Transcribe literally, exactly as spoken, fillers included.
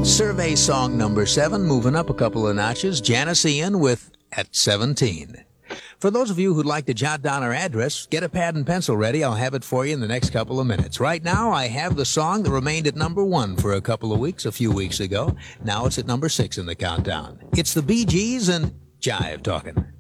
Survey song number seven, moving up a couple of notches. Janice Ian with At seventeen. For those of you who'd like to jot down our address, get a pad and pencil ready. I'll have it for you in the next couple of minutes. Right now, I have the song that remained at number one for a couple of weeks, a few weeks ago. Now it's at number six in the countdown. It's the Bee Gees and Jive Talking.